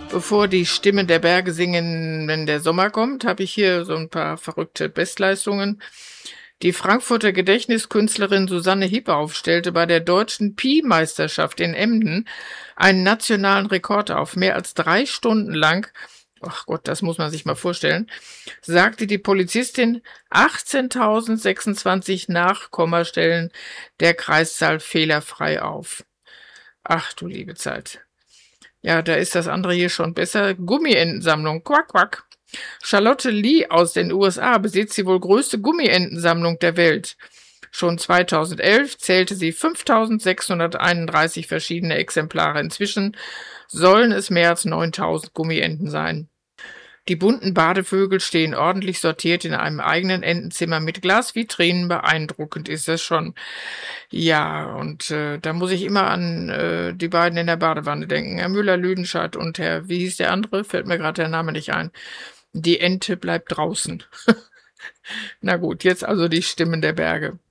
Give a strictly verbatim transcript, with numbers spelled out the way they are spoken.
Bevor die Stimmen der Berge singen, wenn der Sommer kommt, habe ich hier so ein paar verrückte Bestleistungen. Die Frankfurter Gedächtniskünstlerin Susanne Hippauf stellte bei der deutschen Pi-Meisterschaft in Emden einen nationalen Rekord auf. Mehr als drei Stunden lang, ach Gott, das muss man sich mal vorstellen, sagte die Polizistin achtzehntausendsechsundzwanzig Nachkommastellen der Kreiszahl fehlerfrei auf. Ach du liebe Zeit. Ja, da ist das andere hier schon besser. Gummientensammlung, quack, quack. Charlotte Lee aus den U S A besitzt die wohl größte Gummientensammlung der Welt. Schon zweitausendelf zählte sie fünftausendsechshunderteinunddreißig verschiedene Exemplare. Inzwischen sollen es mehr als neuntausend Gummienten sein. Die bunten Badevögel stehen ordentlich sortiert in einem eigenen Entenzimmer mit Glasvitrinen. Beeindruckend ist das schon. Ja, und äh, da muss ich immer an äh, die beiden in der Badewanne denken. Herr Müller-Lüdenscheid und Herr, wie hieß der andere? Fällt mir gerade der Name nicht ein. Die Ente bleibt draußen. Na gut, jetzt also die Stimmen der Berge.